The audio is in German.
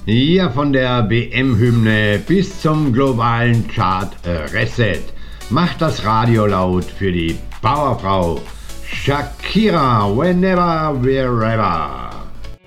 Ja, von der WM-Hymne bis zum globalen Chart Reset. Macht das Radio laut für die Powerfrau Shakira, whenever, wherever.